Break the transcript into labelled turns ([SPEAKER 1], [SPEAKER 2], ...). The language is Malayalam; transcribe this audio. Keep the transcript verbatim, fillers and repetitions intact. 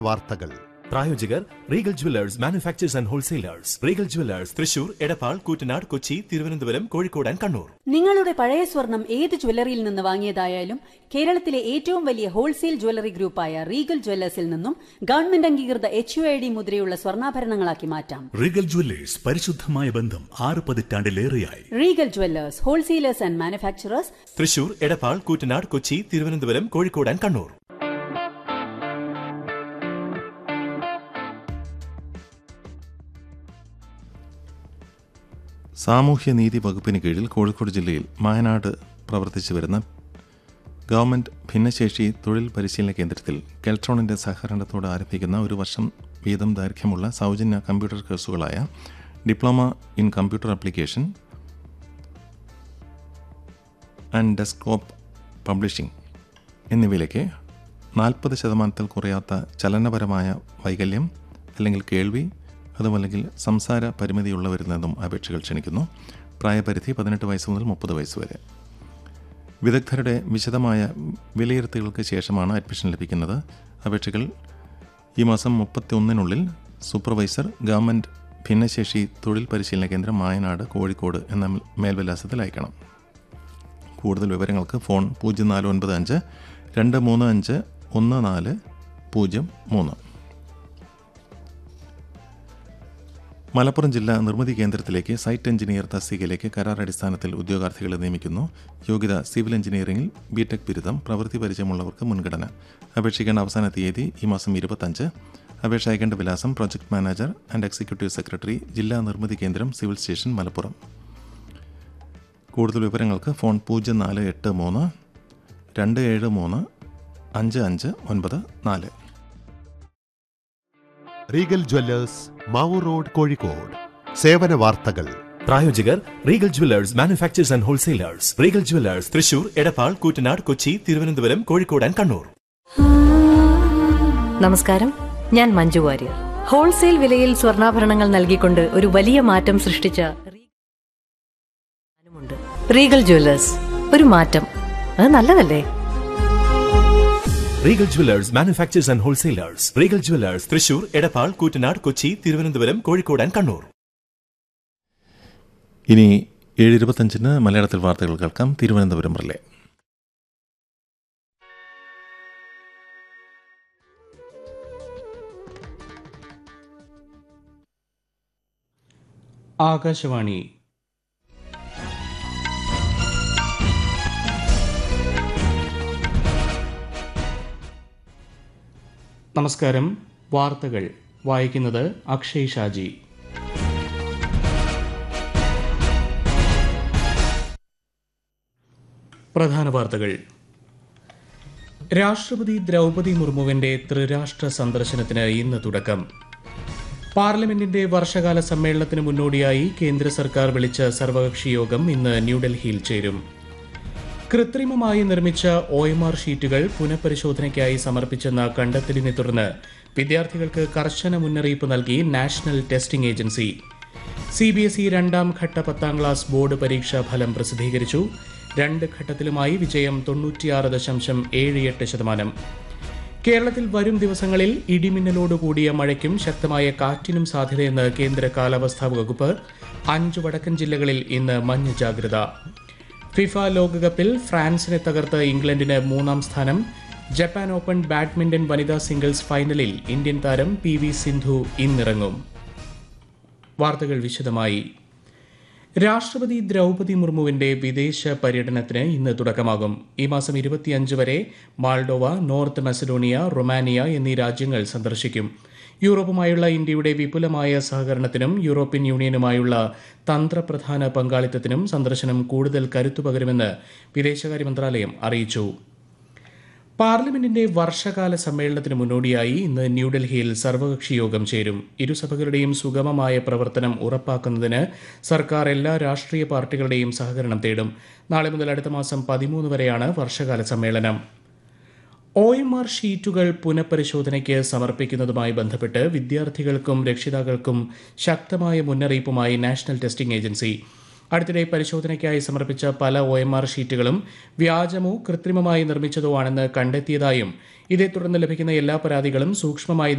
[SPEAKER 1] വാർത്തകൾ
[SPEAKER 2] പ്രായോജകർ Regal jewellers manufacturers and wholesalers. Regal jewellers Thrissur, Edappal, Koottanad, Kochi, Thiruvananthapuram, Kozhikode and Kannur.
[SPEAKER 3] നിങ്ങളുടെ പഴയ സ്വർണം ഏത് ജ്വല്ലറിയിൽ നിന്ന് വാങ്ങിയതായാലും കേരളത്തിലെ ഏറ്റവും വലിയ ഹോൾസെയിൽ ജ്വല്ലറി ഗ്രൂപ്പായ റീഗൽ ജ്വല്ലേഴ്സിൽ നിന്നും ഗവൺമെന്റ് അംഗീകൃത എച്ച് യു ഐ ഡി മുദ്രയുള്ള സ്വർണ്ണാഭരണങ്ങളാക്കി മാറ്റാം.
[SPEAKER 4] റീഗൽ ജ്വല്ലേഴ്സ്, പരിശുദ്ധമായ ബന്ധം ആറ് പതിറ്റാണ്ടിലേറെയായി.
[SPEAKER 3] Regal Jewellers, wholesalers and manufacturers,
[SPEAKER 2] Thrissur, Edappal, Koottanad, Kochi, Thiruvananthapuram, Kozhikode and Kannur.
[SPEAKER 5] സാമൂഹ്യനീതി വകുപ്പിന് കീഴിൽ കോഴിക്കോട് ജില്ലയിൽ മായനാട് പ്രവർത്തിച്ചു വരുന്ന ഗവൺമെൻറ് ഭിന്നശേഷി തൊഴിൽ പരിശീലന കേന്ദ്രത്തിൽ കെൽട്രോണിൻ്റെ സഹകരണത്തോടെ ആരംഭിക്കുന്ന ഒരു വർഷം വീതം ദൈർഘ്യമുള്ള സൗജന്യ computer കോഴ്സുകളായ diploma in computer application and desktop publishing എന്നിവയിലേക്ക് നാൽപ്പത് ശതമാനത്തിൽ കുറയാത്ത ചലനപരമായ വൈകല്യം അല്ലെങ്കിൽ കേൾവി അതുമല്ലെങ്കിൽ സംസാര പരിമിതിയുള്ളവരിൽ നിന്നും അപേക്ഷകൾ ക്ഷണിക്കുന്നു. പ്രായപരിധി പതിനെട്ട് വയസ്സ് മുതൽ മുപ്പത് വയസ്സ് വരെ. വിദഗ്ധരുടെ വിശദമായ വിലയിരുത്തലുകൾക്ക് ശേഷമാണ് അഡ്മിഷൻ ലഭിക്കുന്നത്. അപേക്ഷകൾ ഈ മാസം മുപ്പത്തി ഒന്നിനുള്ളിൽ സൂപ്പർവൈസർ, ഗവൺമെൻറ് ഭിന്നശേഷി തൊഴിൽ പരിശീലന കേന്ദ്രം, മായനാട്, കോഴിക്കോട് എന്ന മേൽവിലാസത്തിൽ അയക്കണം. കൂടുതൽ വിവരങ്ങൾക്ക് ഫോൺ പൂജ്യം നാല് ഒൻപത് അഞ്ച് രണ്ട് മൂന്ന് അഞ്ച് ഒന്ന് നാല് പൂജ്യം മൂന്ന്. മലപ്പുറം ജില്ലാ നിർമ്മിതി കേന്ദ്രത്തിലേക്ക് സൈറ്റ് എഞ്ചിനീയർ തസ്തികയിലേക്ക് കരാർ അടിസ്ഥാനത്തിൽ ഉദ്യോഗാർത്ഥികളെ നിയമിക്കുന്നു. യോഗ്യത സിവിൽ എഞ്ചിനീയറിംഗിൽ ബിടെക് ബിരുദം. പ്രവൃത്തി പരിചയമുള്ളവർക്ക് മുൻഗണന. അപേക്ഷിക്കേണ്ട അവസാന തീയതി ഈ മാസം ഇരുപത്തഞ്ച്. അപേക്ഷ അയക്കേണ്ട വിലാസം project manager and executive secretary, ജില്ലാ നിർമ്മിതി കേന്ദ്രം, സിവിൽ സ്റ്റേഷൻ, മലപ്പുറം. കൂടുതൽ വിവരങ്ങൾക്ക് ഫോൺ പൂജ്യം നാല് എട്ട് മൂന്ന് രണ്ട് ഏഴ് മൂന്ന് അഞ്ച് അഞ്ച് ഒൻപത് നാല്.
[SPEAKER 1] Regal Jewellers, Mavoor road, Kozhikode. സേവന വാർത്തകൾ
[SPEAKER 2] പ്രായോജകർ Regal jewellers manufacturers and wholesalers. Regal jewellers Thrissur, Edappal, Koottanad, Kochi, Thiruvananthapuram, Kozhikode and Kannur.
[SPEAKER 6] നമസ്കാരം, ഞാൻ മഞ്ജു വാര്യർ. ഹോൾസെയിൽ വിലയിൽ സ്വർണ്ണാഭരണങ്ങൾ നൽകിക്കൊണ്ട് ഒരു വലിയ മാറ്റം സൃഷ്ടിച്ച റീഗൽ ജുവലേഴ്സ്. ഒരു മാറ്റം, അത് നല്ലതല്ലേ?
[SPEAKER 2] Regal jewellers manufacturers and wholesalers. Regal jewellers Thrissur, Edappal, Koottanad, Kochi, Thiruvananthapuram, Kozhikode and Kannur.
[SPEAKER 5] ഇനി ഏഴ് ഇരുപത്തഞ്ചിന് മലയാളത്തിൽ വാർത്തകൾ കേൾക്കാം. തിരുവനന്തപുരം റിലേ.
[SPEAKER 7] ആകാശവാണി. നമസ്കാരം. വാർത്തകൾ വായിക്കുന്നത് അക്ഷയ് ഷാജി. പ്രധാന വാർത്തകൾ. രാഷ്ട്രപതി ദ്രൗപദി മുർമുവിന്റെ ത്രിരാഷ്ട്ര സന്ദർശനത്തിന് ഇന്ന് തുടക്കം. പാർലമെന്റിന്റെ വർഷകാല സമ്മേളനത്തിന് മുന്നോടിയായി കേന്ദ്ര സർക്കാർ വിളിച്ച സർവകക്ഷി യോഗം ഇന്ന് ന്യൂഡൽഹിയിൽ ചേരും. കൃത്രിമമായി നിർമ്മിച്ച ഒ എം ആർ ഷീറ്റുകൾ പുനഃപരിശോധനയ്ക്കായി സമർപ്പിച്ചെന്ന കണ്ടെത്തലിനെ തുടർന്ന് വിദ്യാർത്ഥികൾക്ക് കർശന മുന്നറിയിപ്പ് നൽകി national testing agency. C B S E രണ്ടാം ഘട്ട പത്താം ക്ലാസ് ബോർഡ് പരീക്ഷാ ഫലം പ്രസിദ്ധീകരിച്ചു. രണ്ട് ഘട്ടത്തിലുമായി വിജയം തൊണ്ണൂറ്റിയാറ് ദശാംശം ഏഴ് എട്ട് ശതമാനം. കേരളത്തിൽ വരും ദിവസങ്ങളിൽ ഇടിമിന്നലോടുകൂടിയ മഴയ്ക്കും ശക്തമായ കാറ്റിനും സാധ്യതയെന്ന് കേന്ദ്ര കാലാവസ്ഥാ വകുപ്പ്. അഞ്ച് വടക്കൻ ജില്ലകളിൽ ഇന്ന് മഞ്ഞ ജാഗ്രത. ഫിഫ ലോകകപ്പിൽ ഫ്രാൻസിനെ തകർത്ത് ഇംഗ്ലണ്ടിന് മൂന്നാം സ്ഥാനം. ജപ്പാൻ ഓപ്പൺ ബാഡ്മിന്റൺ വനിതാ സിംഗിൾസ് ഫൈനലിൽ ഇന്ത്യൻ താരം പി വി സിന്ധു ഇന്നിറങ്ങും. വാർത്തകൾ വിശദമായി. രാഷ്ട്രപതി ദ്രൗപദി മുർമുവിന്റെ വിദേശ പര്യടനത്തിന് ഇന്ന് തുടക്കമാകും. ഈ മാസം ഇരുപത്തിയഞ്ച് വരെ മാൾഡോവ, നോർത്ത് മസഡോണിയ, റൊമാനിയ എന്നീ രാജ്യങ്ങൾ സന്ദർശിക്കും. യൂറോപ്പുമായുള്ള ഇന്ത്യയുടെ വിപുലമായ സഹകരണത്തിനും യൂറോപ്യൻ യൂണിയനുമായുള്ള തന്ത്രപ്രധാന പങ്കാളിത്തത്തിനും സന്ദർശനം കൂടുതൽ കരുത്തുപകരുമെന്ന് വിദേശകാര്യ മന്ത്രാലയം അറിയിച്ചു. പാർലമെന്റിന്റെ വർഷകാല സമ്മേളനത്തിന് മുന്നോടിയായി ഇന്ന് ന്യൂഡൽഹിയിൽ സർവകക്ഷി യോഗം ചേരും. ഇരുസഭകളുടെയും സുഗമമായ പ്രവർത്തനം ഉറപ്പാക്കുന്നതിന് സർക്കാർ എല്ലാ രാഷ്ട്രീയ പാർട്ടികളുടെയും സഹകരണം തേടും. നാളെ മുതൽ അടുത്ത മാസം പതിമൂന്ന് വരെയാണ് വർഷകാല സമ്മേളനം. ഒ എം ആർ ഷീറ്റുകൾ പുനഃപരിശോധനയ്ക്ക് സമർപ്പിക്കുന്നതുമായി ബന്ധപ്പെട്ട് വിദ്യാർത്ഥികൾക്കും രക്ഷിതാക്കൾക്കും ശക്തമായ മുന്നറിയിപ്പുമായി നാഷണൽ ടെസ്റ്റിംഗ് ഏജൻസി. അടുത്തിടെ പരിശോധനയ്ക്കായി സമർപ്പിച്ച പല ഒ എം ആർ ഷീറ്റുകളും വ്യാജമോ കൃത്രിമമായി നിർമ്മിച്ചതോ ആണെന്ന് കണ്ടെത്തിയതായും ഇതേ തുടർന്ന് ലഭിക്കുന്ന എല്ലാ പരാതികളും സൂക്ഷ്മമായി